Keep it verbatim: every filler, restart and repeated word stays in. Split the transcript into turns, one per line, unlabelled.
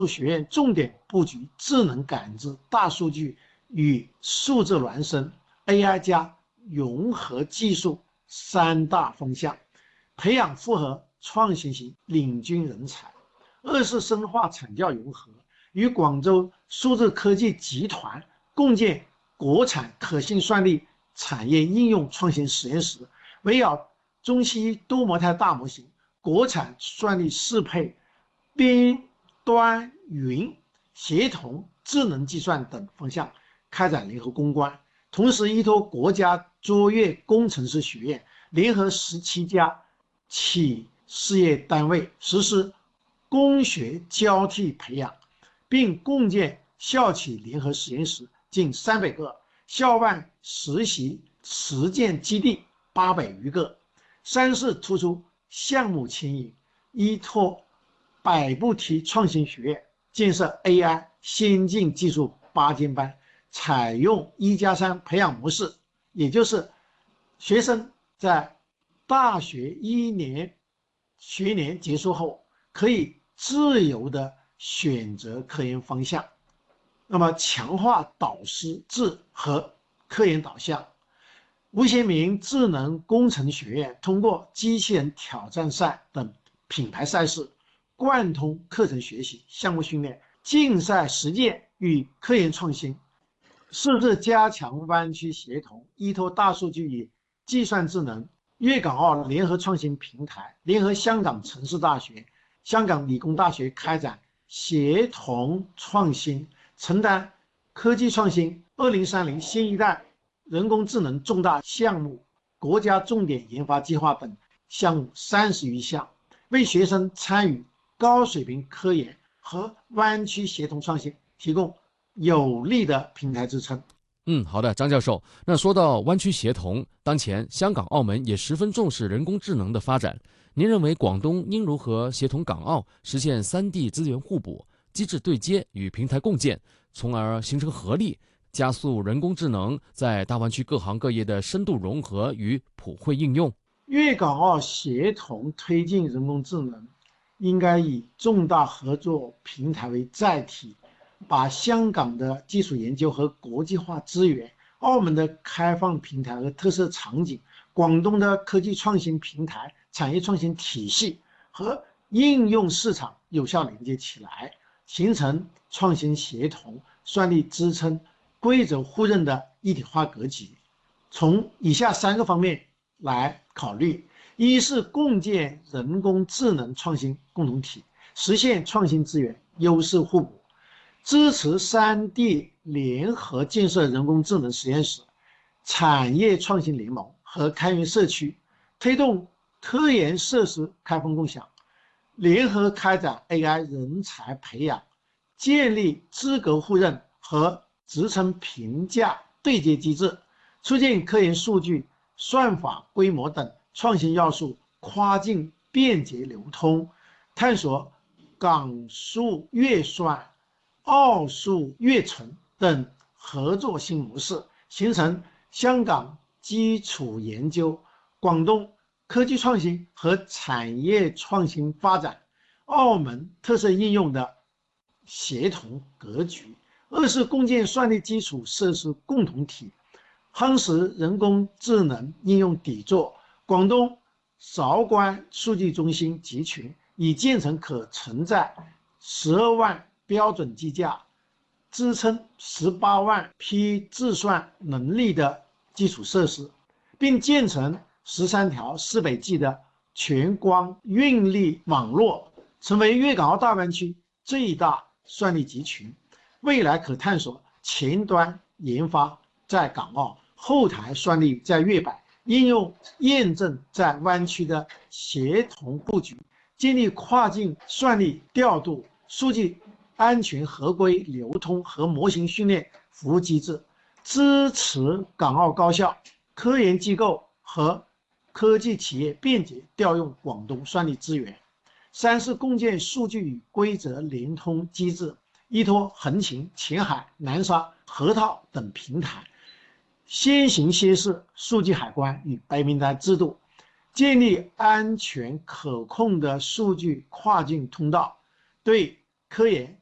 学院重点布局智能感知、大数据与数字孪生、A I 加融合技术三大方向，培养复合创新型领军人才。二是深化产教融合，与广州数字科技集团共建国产可信算力产业应用创新实验室，围绕中西医多模态大模型、国产算力适配、边端云协同智能计算等方向开展联合攻关。同时依托国家卓越工程师学院联合十七家企事业单位实施工学交替培养，并共建校企联合实验室近三百个，校外实习实践基地八百余个。三是突出项目牵引，依托百步梯创新学院建设 A I 先进技术八尖班，采用一加三培养模式，也就是学生在大学一年学年结束后可以自由的选择科研方向。那么强化导师制和科研导向。吴贤明智能工程学院通过机器人挑战赛等品牌赛事，贯通课程学习、项目训练、竞赛实践与科研创新，设置加强湾区协同，依托大数据与计算智能，粤港澳联合创新平台联合香港城市大学、香港理工大学开展协同创新，承担科技创新二零三零新一代人工智能重大项目、国家重点研发计划等项目三十余项，为学生参与高水平科研和湾区协同创新提供有力的平台支撑。
嗯，好的，张教授。那说到湾区协同，当前香港、澳门也十分重视人工智能的发展。您认为广东应如何协同港澳，实现三地资源互补、机制对接与平台共建，从而形成合力，加速人工智能在大湾区各行各业的深度融合与普惠应用？
粤港澳协同推进人工智能，应该以重大合作平台为载体，把香港的技术研究和国际化资源、澳门的开放平台和特色场景、广东的科技创新平台、产业创新体系和应用市场有效连接起来，形成创新协同、算力支撑、规则互认的一体化格局。从以下三个方面来考虑：一是共建人工智能创新共同体，实现创新资源优势互补，支持三地联合建设人工智能实验室、产业创新联盟和开源社区，推动科研设施开放共享，联合开展 A I 人才培养，建立资格互认和职称评价对接机制，促进科研数据、算法规模等创新要素跨境便捷流通，探索港数粤算、澳数粤存等合作新模式，形成香港基础研究、广东科技创新和产业创新发展、澳门特色应用的协同格局。二是共建算力基础设施共同体，夯实人工智能应用底座。广东韶关数据中心集群已建成可承载十二万标准机架、支撑十八万批计算能力的基础设施，并建成十三条四百 G 的全光运力网络，成为粤港澳大湾区最大算力集群。未来可探索前端研发在港澳，后台算力在粤百，应用验证在湾区的协同布局，建立跨境算力调度、数据安全合规流通和模型训练服务机制，支持港澳高校、科研机构和科技企业便捷调用广东算力资源。三是共建数据与规则联通机制，依托横琴、前海、南沙、河套等平台，先行先试数据海关与白名单制度，建立安全可控的数据跨境通道，对科研、